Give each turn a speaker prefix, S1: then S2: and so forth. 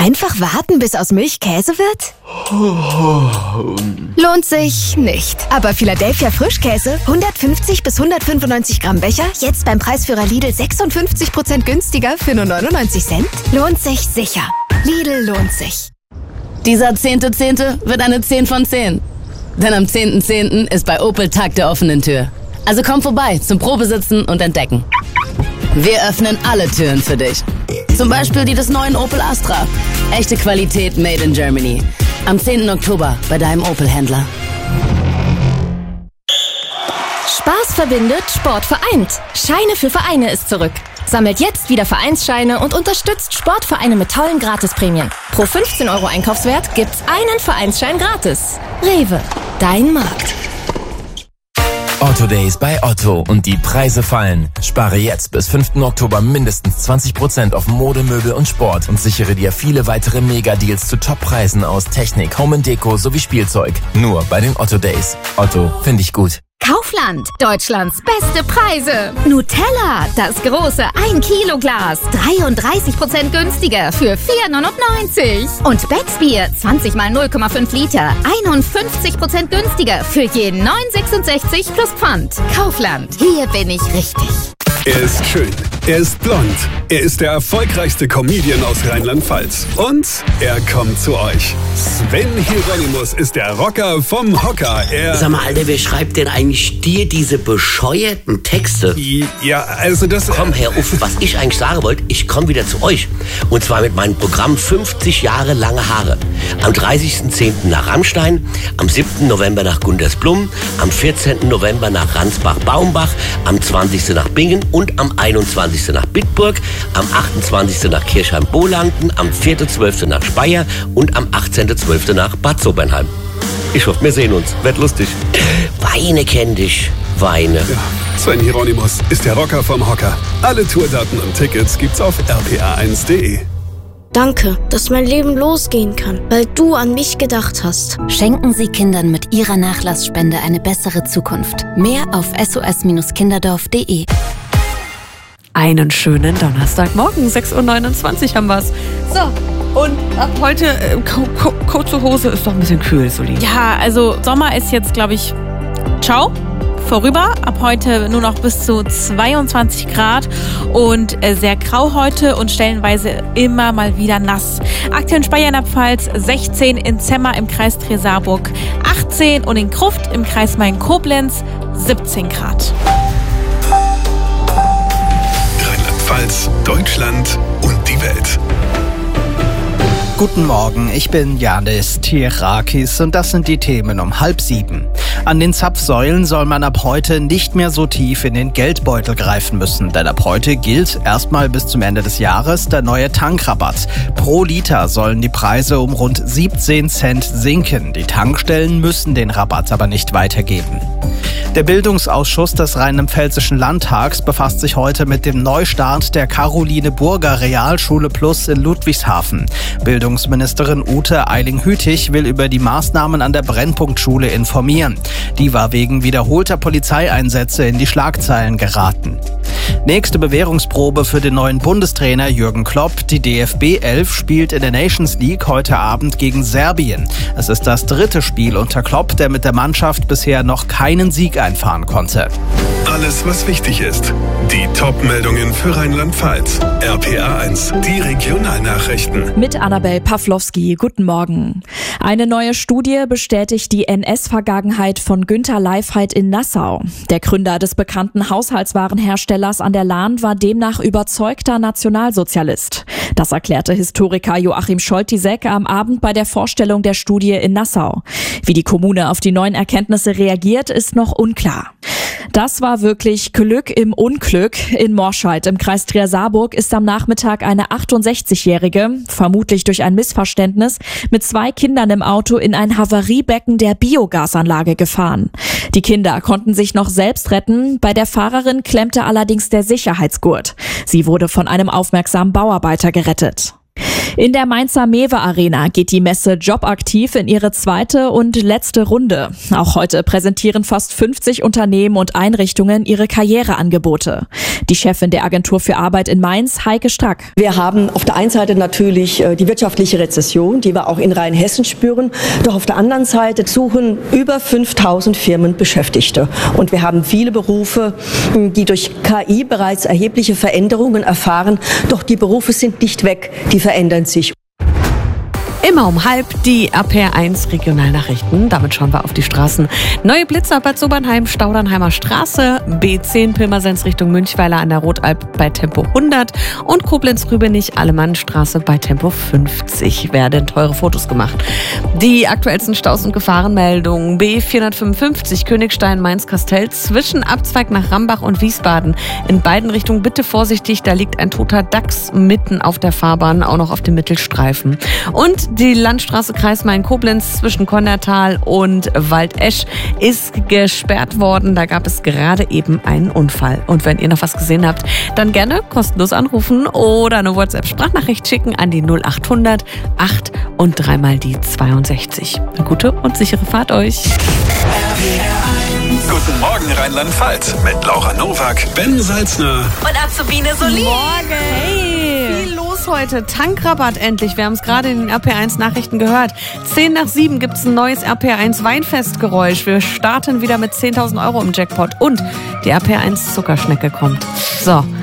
S1: Einfach warten, bis aus Milch Käse wird? Lohnt sich nicht. Aber Philadelphia Frischkäse, 150 bis 195 Gramm Becher, jetzt beim Preisführer Lidl 56% günstiger für nur 99 Cent? Lohnt sich sicher. Lidl lohnt sich.
S2: Dieser 10.10. wird eine 10 von 10. Denn am 10.10. ist bei Opel Tag der offenen Tür. Also komm vorbei zum Probesitzen und Entdecken. Wir öffnen alle Türen für dich. Zum Beispiel die des neuen Opel Astra. Echte Qualität made in Germany. Am 10. Oktober bei deinem Opel-Händler.
S3: Spaß verbindet, Sport vereint. Scheine für Vereine ist zurück. Sammelt jetzt wieder Vereinsscheine und unterstützt Sportvereine mit tollen Gratisprämien. Pro 15 € Einkaufswert gibt's einen Vereinsschein gratis. Rewe, dein Markt.
S4: Otto Days bei Otto und die Preise fallen. Spare jetzt bis 5. Oktober mindestens 20% auf Mode, Möbel und Sport und sichere dir viele weitere Mega-Deals zu Top-Preisen aus Technik, Home & Deko sowie Spielzeug. Nur bei den Otto Days. Otto, finde ich gut.
S5: Kaufland, Deutschlands beste Preise. Nutella, das große 1 Kilo Glas, 33% günstiger für 4,99. Und Becksbier, 20 mal 0,5 Liter, 51% günstiger für je 9,66 plus Pfand. Kaufland, hier bin ich richtig.
S6: Er ist schön, er ist blond, er ist der erfolgreichste Comedian aus Rheinland-Pfalz. Und er kommt zu euch. Sven Hieronymus ist der Rocker vom Hocker.
S7: Sag mal, Alter, wer schreibt denn eigentlich dir diese bescheuerten Texte?
S6: Ja, also das...
S7: Komm, Herr Uff, was ich eigentlich sagen wollte, ich komme wieder zu euch. Und zwar mit meinem Programm 50 Jahre lange Haare. Am 30.10. nach Rammstein, am 7. November nach Gundersblum, am 14. November nach Ransbach-Baumbach, am 20. nach Bingen und am 21. nach Bitburg, am 28. nach Kirchheim-Bolanden, am 4.12. nach Speyer und am 18.12. nach Bad Sobernheim. Ich hoffe, wir sehen uns. Wird lustig. Weine kenn dich. Weine.
S6: Ja, Sven Hieronymus ist der Rocker vom Hocker. Alle Tourdaten und Tickets gibt's auf rpa1.de.
S8: Danke, dass mein Leben losgehen kann, weil du an mich gedacht hast.
S9: Schenken Sie Kindern mit Ihrer Nachlassspende eine bessere Zukunft. Mehr auf sos-kinderdorf.de.
S10: Einen schönen Donnerstagmorgen, 6.29 Uhr haben wir's. So, und ab heute kurze Hose ist doch ein bisschen kühl, Soli.
S11: Ja, also Sommer ist jetzt, glaube ich, ciao, vorüber. Ab heute nur noch bis zu 22 Grad und sehr grau heute und stellenweise immer mal wieder nass. Aktuell in Speyer in der Pfalz 16, in Zemmer im Kreis Trier-Saarburg 18 und in Gruft im Kreis Main-Koblenz 17 Grad.
S6: Rheinland-Pfalz, Deutschland und die Welt.
S12: Guten Morgen, ich bin Janis Tirakis und das sind die Themen um 6:30. An den Zapfsäulen soll man ab heute nicht mehr so tief in den Geldbeutel greifen müssen, denn ab heute gilt erstmal bis zum Ende des Jahres der neue Tankrabatt. Pro Liter sollen die Preise um rund 17 Cent sinken. Die Tankstellen müssen den Rabatt aber nicht weitergeben. Der Bildungsausschuss des Rheinland-Pfälzischen Landtags befasst sich heute mit dem Neustart der Caroline-Burger Realschule Plus in Ludwigshafen. Bildungsministerin Ute Eiling-Hütig will über die Maßnahmen an der Brennpunktschule informieren. Die war wegen wiederholter Polizeieinsätze in die Schlagzeilen geraten. Nächste Bewährungsprobe für den neuen Bundestrainer Jürgen Klopp. Die DFB 11 spielt in der Nations League heute Abend gegen Serbien. Es ist das 3. Spiel unter Klopp, der mit der Mannschaft bisher noch keinen Sieg einfahren konnte.
S6: Alles, was wichtig ist. Die Top-Meldungen für Rheinland-Pfalz. RPA1, die Regionalnachrichten.
S13: Mit Annabel Pawlowski. Guten Morgen. Eine neue Studie bestätigt die NS-Vergangenheit von Günter Leifheit in Nassau. Der Gründer des bekannten Haushaltswarenherstellers an der Lahn war demnach überzeugter Nationalsozialist. Das erklärte Historiker Joachim Scholtisek am Abend bei der Vorstellung der Studie in Nassau. Wie die Kommune auf die neuen Erkenntnisse reagiert, ist noch unklar. Das war wirklich Glück im Unglück. In Morscheid im Kreis Trier-Saarburg ist am Nachmittag eine 68-Jährige, vermutlich durch ein Missverständnis, mit 2 Kindern im Auto in ein Havariebecken der Biogasanlage gefahren. Die Kinder konnten sich noch selbst retten, bei der Fahrerin klemmte allerdings der Sicherheitsgurt. Sie wurde von einem aufmerksamen Bauarbeiter gerettet. In der Mainzer Mewe Arena geht die Messe Jobaktiv in ihre zweite und letzte Runde. Auch heute präsentieren fast 50 Unternehmen und Einrichtungen ihre Karriereangebote. Die Chefin der Agentur für Arbeit in Mainz, Heike Strack.
S14: Wir haben auf der einen Seite natürlich die wirtschaftliche Rezession, die wir auch in Rheinhessen spüren. Doch auf der anderen Seite suchen über 5000 Firmen Beschäftigte. Und wir haben viele Berufe, die durch KI bereits erhebliche Veränderungen erfahren. Doch die Berufe sind nicht weg, die verändern sich.
S10: Immer um 12:30 die RPR1 Regionalnachrichten. Damit schauen wir auf die Straßen. Neue Blitzer Bad Sobernheim, Staudernheimer Straße, B10 Pirmasens Richtung Münchweiler an der Rotalb bei Tempo 100 und Koblenz-Rübenich Alemannstraße bei Tempo 50 werden teure Fotos gemacht. Die aktuellsten Staus- und Gefahrenmeldungen: B455 Königstein Mainz-Kastell zwischen Abzweig nach Rambach und Wiesbaden. In beiden Richtungen bitte vorsichtig, da liegt ein toter Dachs mitten auf der Fahrbahn, auch noch auf dem Mittelstreifen. Und die Landstraße Kreis Main-Koblenz zwischen Konnertal und Waldesch ist gesperrt worden. Da gab es gerade eben einen Unfall. Und wenn ihr noch was gesehen habt, dann gerne kostenlos anrufen oder eine WhatsApp-Sprachnachricht schicken an die 0800 8 und 3 die 62. Eine gute und sichere Fahrt euch.
S6: Guten Morgen Rheinland-Pfalz mit Laura Nowak, Ben Salzner
S10: und Azubine Solin. Morgen. Hey. Viel los heute. Tankrabatt endlich. Wir haben es gerade in den RPR1 Nachrichten gehört. 7:10 gibt es ein neues RPR1 Weinfestgeräusch. Wir starten wieder mit 10.000 € im Jackpot. Und die RPR1 Zuckerschnecke kommt. So.